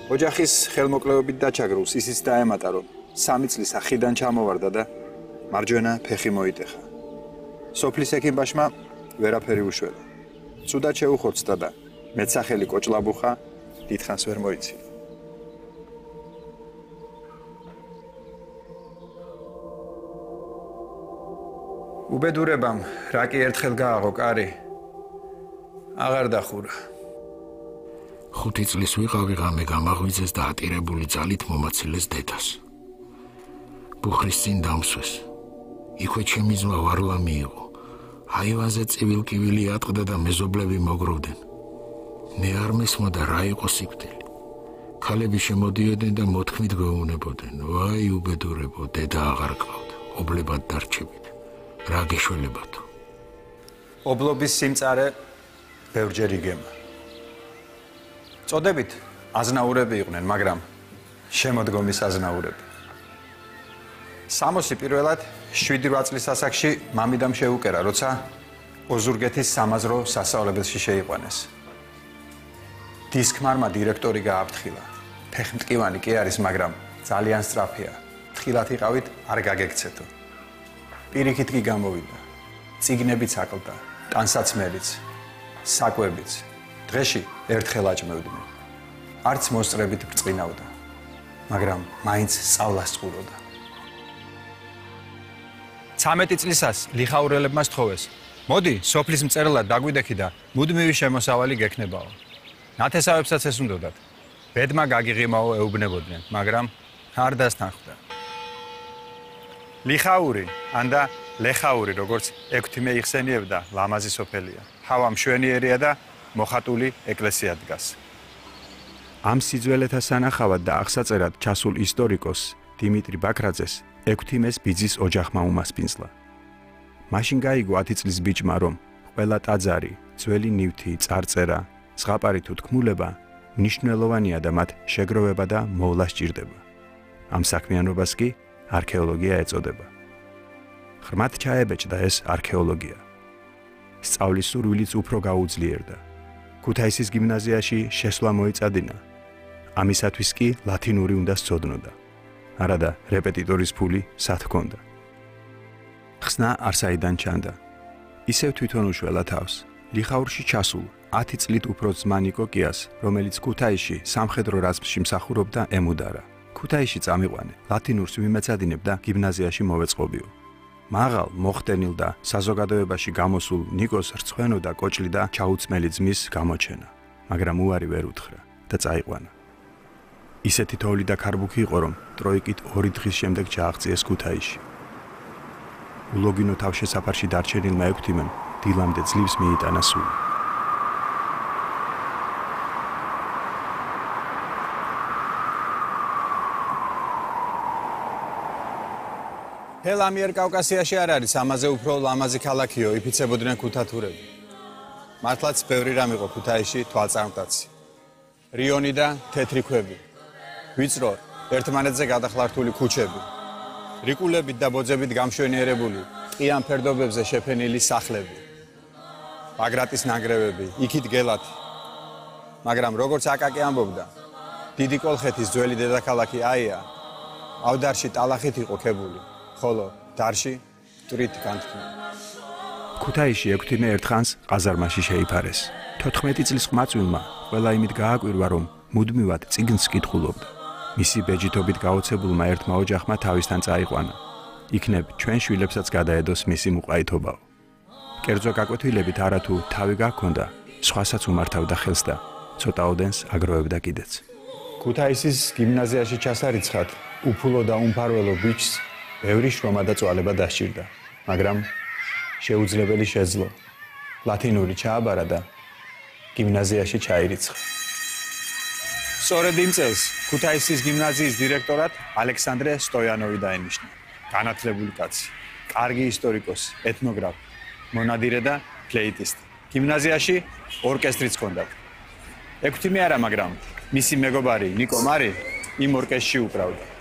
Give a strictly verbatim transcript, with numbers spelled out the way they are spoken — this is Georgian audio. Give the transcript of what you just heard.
ოჯახის ხელმოკლეობით დაჩაგრულს ისიც დაემატა, რომ სამი წლის ახიდან ჩამოვარდა და მარჯვენა ფეხი მოიტეხა. სოფლის ექიმბაშმა ვერაფერი უშველა. ცუდად შეუხორცდა და მეცახელი კოჭლაბუხა დიდხანს ვერ მოიცინა. უბედურებამ რაკი ერთხელ გააღო კარი აღარ დახურა. ხუთი წლის ვიყავი ღამე გამაღვიძეს და ატირებული ძალით მომაცილეს დედას. ბუხრის წინ დამსვეს. იქვე ჩემი ძმა ვარლა მიიღო. აივანზე წივილკივილი ატყდა და მეზობლები მოგროვდნენ. მე არ მესმოდა რა იყო სიკვდილი. ქალები შემოდიოდნენ და მოთქმით გვეუბნებოდნენ. ვაი უბედურებო, დედა აღარ გყავთ. ობლებად დარჩებით. რა გეშველებათო. ობლობის სიმწარე ბევრჯერ იგემა. წოდებით აზნაურები იყვნენ, მაგრამ შემოდგომის აზნაურები. სამოსი პირველად შვიდი რვა წლის ასაკში მამიდამ შეუკერა, როცა ოზურგეთის სამაზრო სასწავლებელში შეიყვანეს. დისკმარმა დირექტორი გააფრთხილა. ფეხმტკივანი კი არის, მაგრამ ძალიან სწრაფია. თხილად იყავით, არ გაგექცეთო. პირიქით კი გამოვიდა. წიგნებიც აკლდა, ტანსაცმელიც, საკვებიც. დღეში ერთხელ აჭმევდნენ. არც მოსწრებით ბრწყინავდა, მაგრამ მაინც სწავლას წყუროდა. ცამეტი წლისას ლიხაურელებმა სთხოვეს. მოდი, სოფლის მწერლად დაგვიდექი და მუდმივი შემოსავალი გექნებაო. ნათესავებსაც ეს უნდოდათ. ბედმა გაგიღიმაო ეუბნებოდნენ, მაგრამ არ დასთანხმდა. ლიხაური, ანდა ლეხაური, როგორც ექვთიმე იხსენიებდა, ლამაზი სოფელია. ჰავა მშვენიერია და მოხატული ეკლესია დგას. ამ სიძველეთა სანახავად და აღსაწერად ჩასულ ისტორიკოს დიმიტრი ბაქრაძეს ექვთიმეს ბიძის ოჯახმა უმასპინძლა. მაშინ გაიგო ათი წლის ბიჭმა, რომ ყველა ტაძარი, ძველი ნივთი, წარწერა, ზღაპარი თუ თქმულება მნიშვნელოვანია და მათ შეგროვება და მოვლა სჭირდება. ამ საქმიანობას კი არქეოლოგია ეწოდება. ღრმად ჩაებეჭდა ეს არქეოლოგია. სწავლის სურვილიც უფრო გაუძლიერდა. ქუთაისის გიმნაზიაში შესვლა მოიწადინა. ამისათვის კი ლათინური უნდა სცოდნოდა. არადა რეპეტიტორის ფული სად ჰქონდა. ხსნა არსაიდან ჩანდა. ისევ თვითონ უშველა თავს. ლიხაურში ჩასულ ათი წლით უფრო ძმა ნიკოკიას, რომელიც ქუთაისში სამხედრო რაზმში მსახურობდა, ემუდარა. ქუთაისში წამიყვანე, ლათინურს ვიმეცადინებ და გიმნაზიაში მოვეწყობიო. მაღალ, მოხდენილ და საზოგადოებაში გამოსულ ნიკოს რცხვენოდა კოჭლი და ჩაუცმელი ძმის გამოჩენა, მაგრამ უარი ვერ უთხრა და წაიყვანა. ისეთი თოვლი და ქარბუქი იყო, რომ ტროიკით ორი დღის შემდეგ ჩააღწიეს ქუთაისში. ულოგინო თავშესაფარში დარჩენილმა ექვთიმემ დილამდე ძლივს მიიტანა სული. ჰელ ამიერკავკასიაში არ არის, ამაზე უფრო ლამაზი ქალაქიო, იფიცებოდნენ ქუთათურები. მართლაც ბევრი რამ იყო ქუთაისში თვალწარმტაცი. რიონი და თეთრი ქვები. ვიწრო, ერთმანეთზე გადახლართული ქუჩები. რიკულებით და ბოძებით გამშვენიერებული, ყიან ფერდობებზე შეფენილი სახლები. ბაგრატის ნანგრევები, იქით გელათი. მაგრამ როგორც აკაკი ამბობდა, დიდი კოლხეთის ძველი დედაქალაქი აია, ავდარში ტალახით იყო ქებული. ხოლო დარში მტვრით განთქმული. ქუთაისში ექვთიმე ერთხანს ყაზარმაში შეიფარეს. თოთხმეტი წლის ყმაწვილმა ყველა იმით გააკვირვა, რომ მუდმივად წიგნს კითხულობდა. მისი ბეჯითობით გაოცებულმა ერთმა ოჯახმა თავისთან წაიყვანა. იქნებ ჩვენ შვილებსაც გადაედოს მისი მუყაითობაო. კერძო გაკვეთილებით არათუ თავი გაქონდა, სხვასაც უმართავდა ხელს და ცოტაოდენს აგროვებდა კიდეც. ქუთაისის გიმნაზიაში ჩასარიცხად უფულო და უმფარველო ბიჭს ბევრი შრომა და წვალება დასჭირდა, მაგრამ შეუძლებელი შეძლო. ლათინური ჩააბარა და გიმნაზიაში ჩაირიცხა. სწორედ იმ წელს ქუთაისის გიმნაზიის დირექტორად ალექსანდრე სტოიანოვი დაენიშნა. განათლებული კაცი, კარგი ისტორიკოსი, ეთნოგრაფი, მონადირე და ფლეიტისტი. გიმნაზიაში ორკესტრიც ჰქონდათ. ექვთიმე არა, მაგრამ მისი მეგობარი ნიკო მარი იმ ორკესტრში უკრავდა.